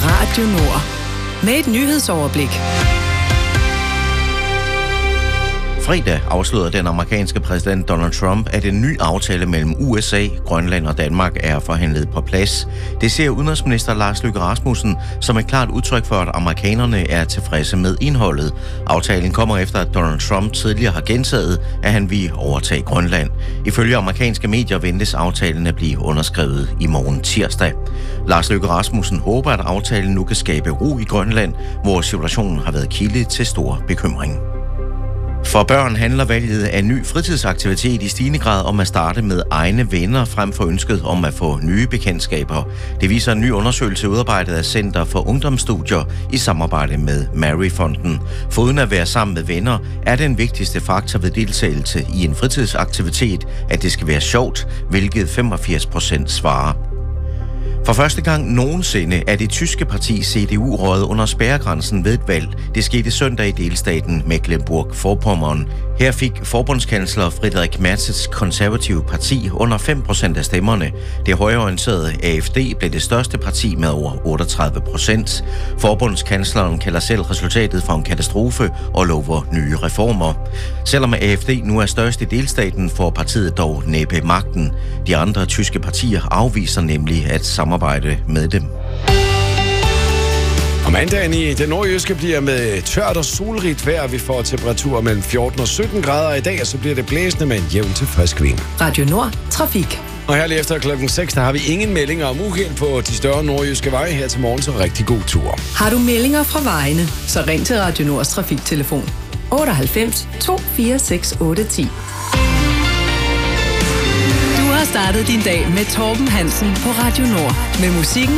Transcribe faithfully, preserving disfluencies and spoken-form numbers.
Radio Nord. Med et nyhedsoverblik. Fredag afslørede den amerikanske præsident Donald Trump, at en ny aftale mellem U S A, Grønland og Danmark er forhandlet på plads. Det ser udenrigsminister Lars Løkke Rasmussen som et klart udtryk for, at amerikanerne er tilfredse med indholdet. Aftalen kommer efter, at Donald Trump tidligere har gentaget, at han vil overtage Grønland. Ifølge amerikanske medier ventes aftalen at blive underskrevet i morgen tirsdag. Lars Løkke Rasmussen håber, at aftalen nu kan skabe ro i Grønland, hvor situationen har været kilde til stor bekymring. For børn handler valget af ny fritidsaktivitet i stigende grad om at starte med egne venner frem for ønsket om at få nye bekendtskaber. Det viser en ny undersøgelse udarbejdet af Center for Ungdomsstudier i samarbejde med Mary-fonden. Foruden at være sammen med venner, er den vigtigste faktor ved deltagelse i en fritidsaktivitet, at det skal være sjovt, hvilket femogfirs procent svarer. For første gang nogensinde er det tyske parti C D U røget under spærregrænsen ved et valg. Det skete søndag i delstaten Mecklenburg-Vorpommern. Her fik forbundskansler Friedrich Merz's konservative parti under fem procent af stemmerne. Det højreorienterede A F D blev det største parti med over otteogtredive procent. Forbundskansleren kalder selv resultatet for en katastrofe og lover nye reformer. Selvom A F D nu er størst i delstaten, får partiet dog næppe magten. De andre tyske partier afviser nemlig at samarbejde med dem. Og mandagen i det nordjyske bliver med tørt og solrigt vejr. Vi får temperaturer mellem fjorten og sytten grader i dag, og så bliver det blæsende med en jævn til frisk vind. Radio Nord. Trafik. Og her lige efter klokken seks, der har vi ingen meldinger om uheld på de større nordjyske veje her til morgen, så rigtig god tur. Har du meldinger fra vejene, så ring til Radio Nords trafiktelefon otteoghalvfems to fire seks otte ti. Du har startet din dag med Torben Hansen på Radio Nord med musikken